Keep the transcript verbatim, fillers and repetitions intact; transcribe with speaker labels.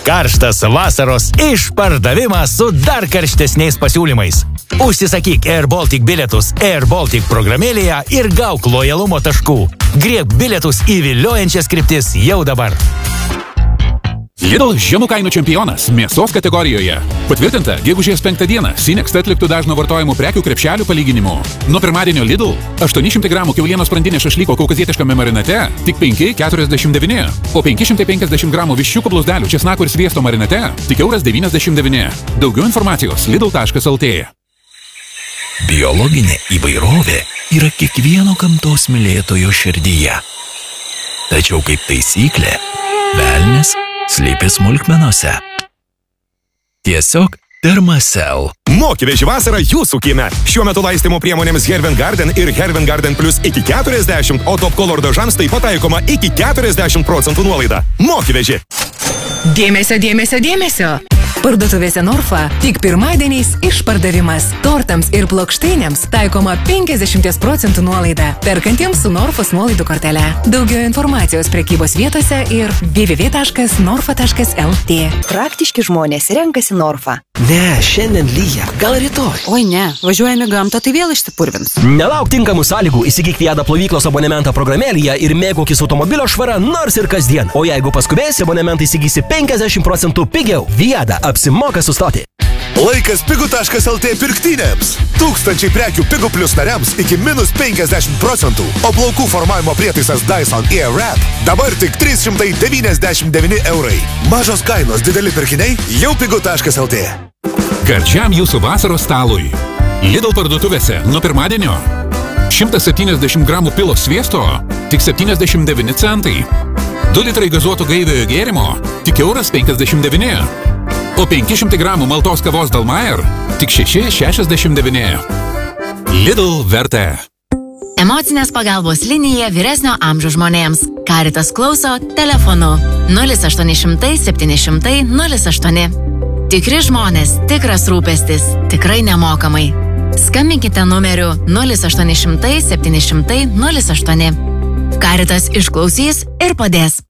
Speaker 1: Karštas vasaros išpardavimas su dar karštesniais pasiūlymais. Užsisakyk Air Baltic bilietus Air Baltic programėlėje ir gauk lojalumo taškų. Griebk bilietus į viliojančias kryptis jau dabar.
Speaker 2: Lidl žemų kainų čempionas mėsos kategorijoje. Patvirtinta, gegužės penktą dieną Sinext atliktų dažno vartojimų prekių krepšelių palyginimu. Nuo pirmadienio Lidl aštuoni šimtai gramų kiaulienos sprandinės šašlyko kaukazietiškame marinate tik penki keturiasdešimt devyni, o penki šimtai penkiasdešimt gramų viščiukų bluzdelių česnako ir sviesto marinate tik euras devyniasdešimt devyni. Daugiau informacijos lidl taškas lt.
Speaker 3: Biologinė įvairovė yra kiekvieno gamtos mylėtojo širdyje. Tačiau kaip taisyklė, velnias slypi smulkmenose. Tiesiog Dermacell.
Speaker 4: Moki veži vasarą jūsų kieme. Šiuo metu laistymo priemonėms Herven Garden ir Herven Garden Plus iki keturiasdešimt, o Top Color dažams taip pat taikoma iki keturiasdešimt procentų nuolaida. Moki veži.
Speaker 5: Dėmesio, dėmesio, dėmesio. Parduotuvėse Norfa tik pirmadieniais išpardavimas. Tortams ir plokštainėms taikoma penkiasdešimt procentų nuolaida. Perkantiems su Norfos nuolaidų kortele. Daugiau informacijos prekybos vietose ir w w w taškas norfa taškas lt.
Speaker 6: Praktiški žmonės renkasi Norfa.
Speaker 7: Ne, šiandien lyja, gal rytoj.
Speaker 6: Oi ne, važiuojame gamtą, tai vėl išsipurvins.
Speaker 7: Nelauk tinkamų sąlygų, įsigyk Viada plovyklos abonementą programėlėje ir mėgaukis automobilio švara nors ir kasdien. O jeigu paskubėsi, abonementą įsigysi penkiasdešimt procentų pigiau. Viada apsimoka sustoti.
Speaker 8: Laikas pigu taškas lt pirktynėms. Tūkstančiai prekių Pigu Plus nariams iki minus penkiasdešimt procentų. O plaukų formavimo prietaisas Dyson Airwrap dabar tik trys šimtai devyniasdešimt devyni eurai. Mažos kainos, dideli pirkiniai jau pigu taškas lt.
Speaker 2: Gardžiam jūsų vasaros stalui. Lidl parduotuvėse nuo pirmadienio. šimtas septyniasdešimt gramų pilo sviesto tik septyniasdešimt devyni centai. du litrai gazuoto gaiviojo gėrimo tik euras penkiasdešimt devyni. O penki šimtai gramų maltos kavos Dalmayer tik šeši šešiasdešimt devyni. Lidl vertė.
Speaker 9: Emocinės pagalbos linija vyresnio amžiaus žmonėms. Caritas klauso telefonu nulis aštuoni šimtai septyni šimtai nulis aštuoni. Tikri žmonės, tikras rūpestis, tikrai nemokamai. Skambinkite numeriu nulis aštuoni šimtai septyni šimtai nulis aštuoni. Caritas išklausys ir padės.